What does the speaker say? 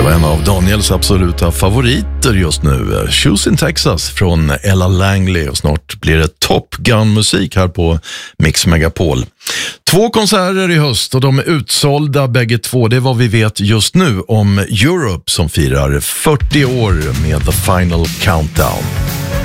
var en av Daniels absoluta favoriter just nu. Shoes in Texas från Ella Langley, och snart blir det Top Gun-musik här på Mix Megapol. 2 konserter i höst och de är utsålda bägge två. Det är vad vi vet just nu om Europe som firar 40 år med The Final Countdown.